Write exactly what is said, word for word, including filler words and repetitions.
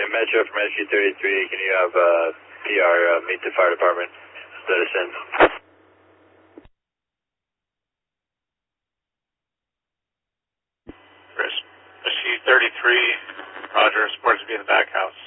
Metro from S Q thirty-three, can you have uh, P R uh, meet the fire department? Let us in. Chris, S Q thirty-three, Roger, supposed to be in the back house.